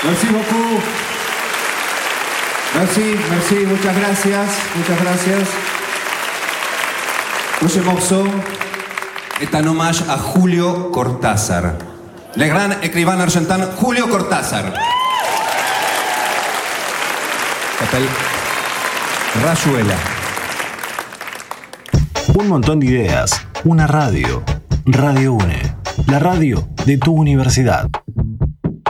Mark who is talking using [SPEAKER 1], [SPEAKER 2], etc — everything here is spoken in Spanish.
[SPEAKER 1] Merci beaucoup. Merci, muchas gracias. Ce morceau est un hommage à Julio Cortázar, le gran écrivain argentin Julio Cortázar. S'appelle Rayuela.
[SPEAKER 2] Un montón de ideas, una radio. Radio UNE, la radio de tu universidad.